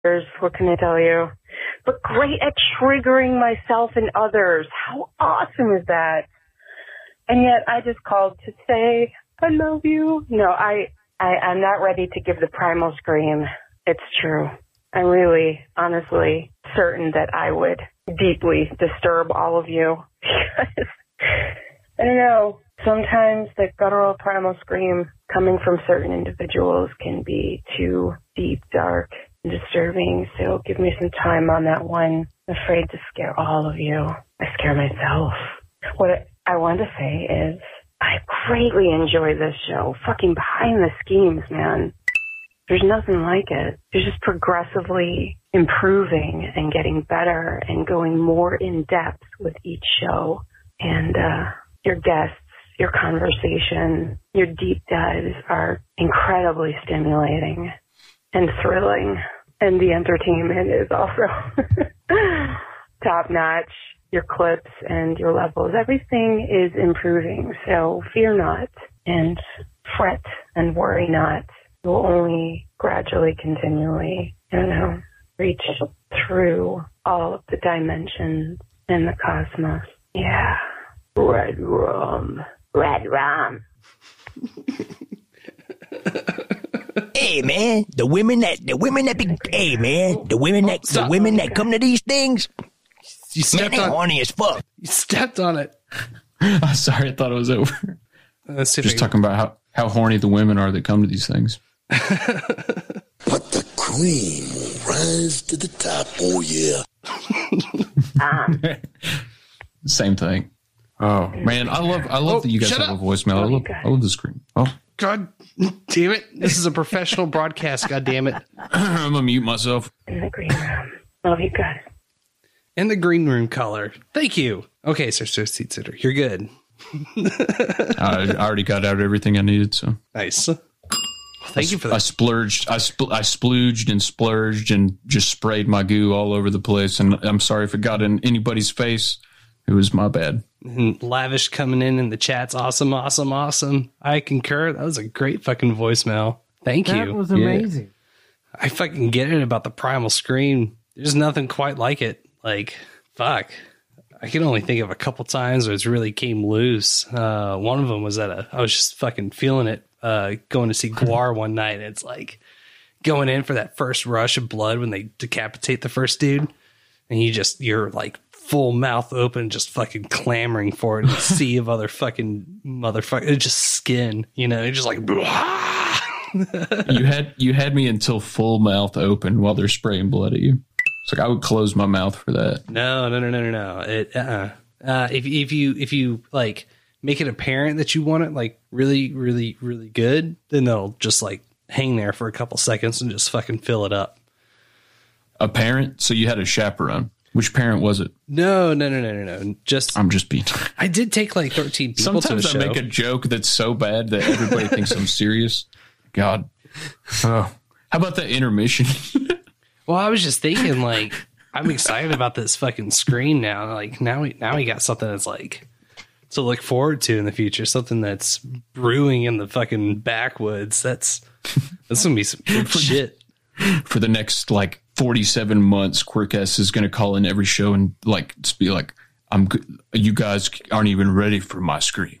What can I tell you? But great at triggering myself and others. How awesome is that? And yet I just called to say, I love you. No, I'm not ready to give the primal scream. It's true. I'm really, honestly certain that I would deeply disturb all of you. Because, I don't know, sometimes the guttural primal scream coming from certain individuals can be too deep, dark, and disturbing. So give me some time on that one. I'm afraid to scare all of you. I scare myself. What I want to say is I greatly enjoy this show. Fucking Behind the Schemes, man. There's nothing like it. It's just progressively improving and getting better and going more in depth with each show. And your guests, your conversation, your deep dives are incredibly stimulating and thrilling. And the entertainment is also top notch. Your clips and your levels, everything is improving. So fear not and fret and worry not. You'll only gradually, continually, reach through all of the dimensions in the cosmos. Yeah. Red rum. Red rum. Hey man, the women that come to these things. You stepped man, horny as fuck. You stepped on it. Sorry, I thought it was over. Just talking about how horny the women are that come to these things. But the cream will rise to the top. Oh yeah. Same thing. Oh man, I love that you guys have a voicemail. I love the screen. Oh God damn it! This is a professional broadcast. God damn it! I'm gonna mute myself. In the green room. Love you guys. In the green room color. Thank you. Okay, Sir Seat Sitter. You're good. I already got out everything I needed, so. Nice. Thank you for that. I splooged and splurged and just sprayed my goo all over the place, and I'm sorry if it got in anybody's face. It was my bad. And Lavish coming in the chat's awesome, awesome, awesome. I concur. That was a great fucking voicemail. Thank you. That was amazing. Yeah. I fucking get it about the primal scream. There's nothing quite like it. Like, fuck. I can only think of a couple times where it's really came loose. One of them was I was just fucking feeling it, going to see Guar one night. And it's like going in for that first rush of blood when they decapitate the first dude. And you're like full mouth open, just fucking clamoring for it. And a sea of other fucking motherfucker. It's just skin, you're just like, You had me until full mouth open while they're spraying blood at you. It's like I would close my mouth for that. No. If you like make it apparent that you want it like really, really, really good, then they'll just like hang there for a couple seconds and just fucking fill it up. A parent? So you had a chaperone. Which parent was it? No. Just I'm just being. I did take like 13 people Sometimes to a show. I make a joke that's so bad that everybody thinks I'm serious. God. Oh. How about that intermission? Well, I was just thinking, like, I'm excited about this fucking screen now. Like, now we got something that's like to look forward to in the future. Something that's brewing in the fucking backwoods. That's gonna be some good shit. For the next like 47 months, Quirkess is gonna call in every show and like just be like, "I'm good. You guys aren't even ready for my scream."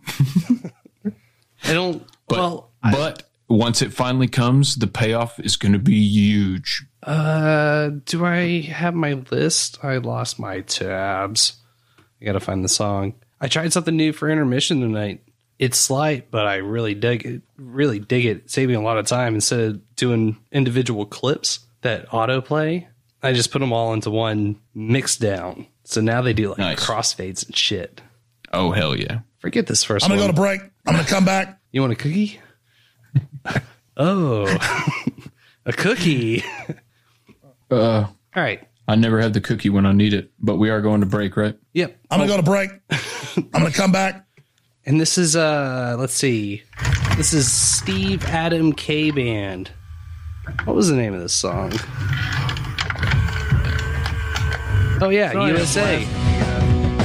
But once it finally comes, the payoff is going to be huge. Do I have my list? I lost my tabs. I got to find the song. I tried something new for intermission tonight. It's slight, but I really dig it. Really dig it. It saved me a lot of time. Instead of doing individual clips that autoplay, I just put them all into one mix down. So now they do like crossfades and shit. Oh, hell yeah. Forget this first one. I'm one. going to go to break. I'm going to come back. You want a cookie? Oh, a cookie. All right. I never have the cookie when I need it, but we are going to break, right? Yep. I'm going to go to break. I'm going to come back. And this is, let's see. This is Steve Adam K Band. What was the name of this song? Oh, yeah, USA.